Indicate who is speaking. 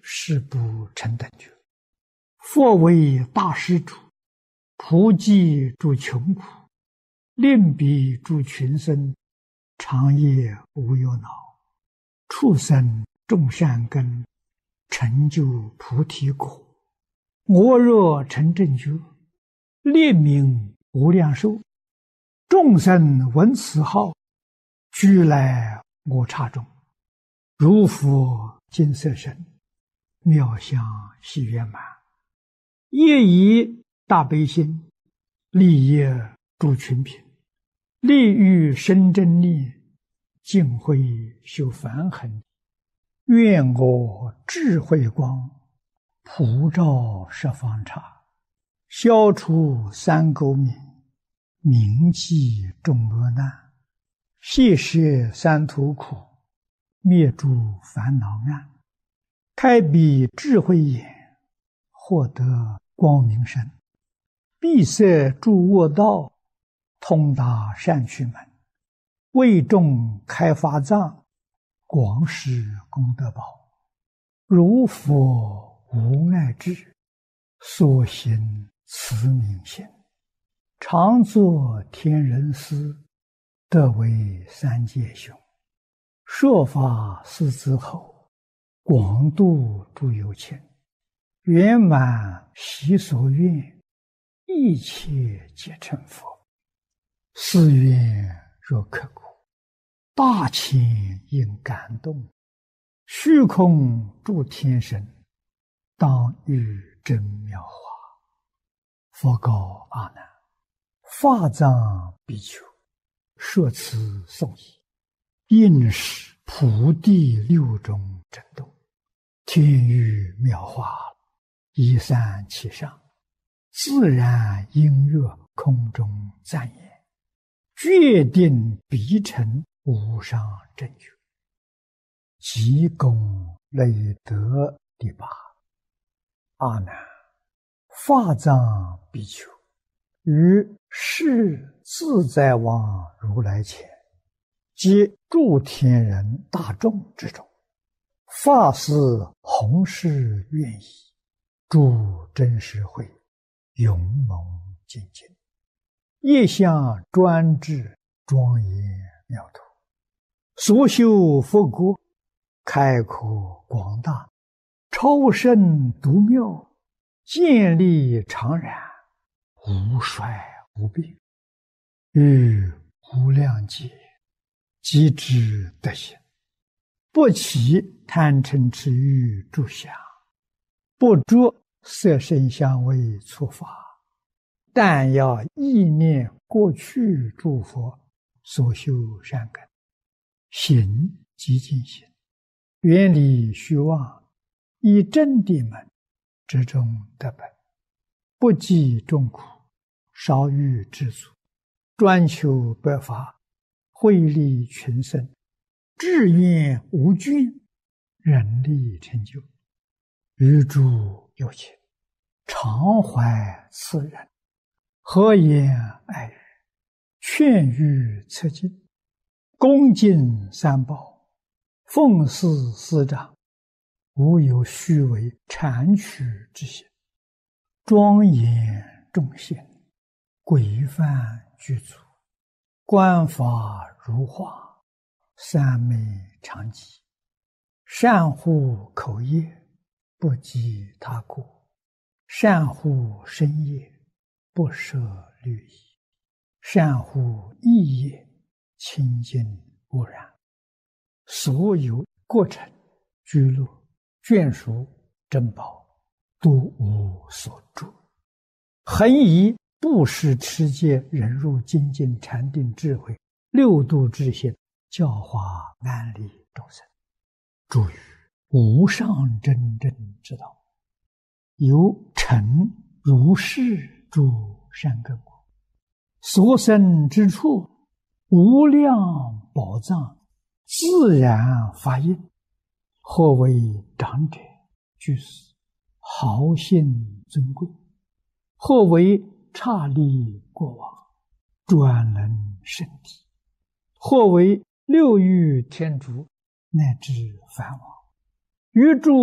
Speaker 1: 誓不成等觉。佛为大施主，普济诸穷苦，令彼诸群生，长夜无忧恼，畜生种善根，成就菩提果。我若成正觉，列名无量寿，众生闻此号，俱来我刹中。如佛金色身，妙相喜圆满。业以大悲心，利业诸群品，利欲生真力，尽慧修梵行。愿我智慧光，普照十方刹，消除三垢冥，铭记众恶难，悉摄三途苦，灭诸烦恼暗，开彼智慧眼，获得光明身，闭塞诸恶道，通达善趣门，为众开发藏，广施功德宝。如佛无碍智，所行慈悯心，常作天人师，得为三界雄。说法四子后，广度诸有情，圆满习所愿，一切皆成佛。誓愿若刻骨，大千应感动，虚空诸天神，当遇真妙法。佛告阿难：法藏比丘，说此颂已，应是普地六种震动，天域妙法，一散其上，自然音乐空中赞言，决定必成无上正觉。积功累德第八。阿难，法藏比丘于世自在王如来前，及诸天人大众之中，发誓弘誓愿意，诸真实会勇猛精进，业相专制，庄严妙土，所修佛国，开阔广大，超胜独妙，建立常然，无衰无病，于无量劫即知德行，不起贪嗔痴欲诸相，不着色声香味触法，但要意念过去诸佛所修善根，行即净行，远离虚妄，以真谛门之中得本，不计众苦，少欲知足，专求百法，惠利群生，志愿无倦，人力成就。于诸有情，常怀慈仁，和颜爱语，劝喻策进，恭敬三宝，奉事师长，无有虚伪谄曲之心，庄严众贤，规范具足，观法如画，三昧常寂，善护口业，不积他过，善护身业，不舍律仪，善护意业，清净无染。所有过程、居乐、眷属、珍宝，都无所住。恒以布施持戒、忍辱、精进、禅定、智慧六度之心，教化安利众生，助于无上真正之道，有成如是诸善根果，所生之处，无量宝藏，自然发应，或为长者、居士、豪信尊贵，或为刹利国王、专能圣体，或为六欲天竺乃至梵王，于诸